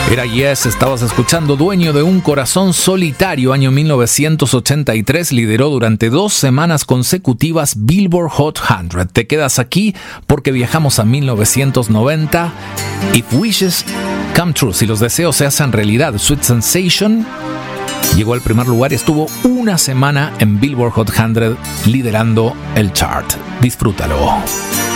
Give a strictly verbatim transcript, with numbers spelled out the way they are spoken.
Era Yes, estabas escuchando Dueño de un Corazón Solitario, año mil novecientos ochenta y tres, lideró durante dos semanas consecutivas Billboard Hot cien. Te quedas aquí porque viajamos a mil novecientos noventa. If Wishes Come True, si los deseos se hacen realidad, Sweet Sensation llegó al primer lugar y estuvo una semana en Billboard Hot cien liderando el chart. Disfrútalo.